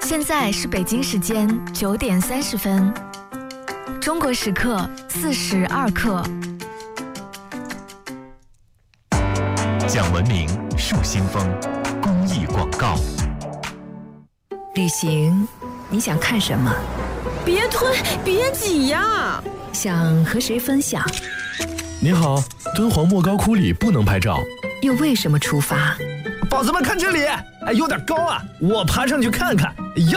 现在是北京时间9:30，中国时刻42克。 讲文明树新风，公益广告。 旅行，你想看什么？ 别吞，别挤呀！ 想和谁分享？ 你好，敦煌莫高窟里不能拍照。 又为什么出发？ 宝子们看这里，有点高啊，我爬上去看看。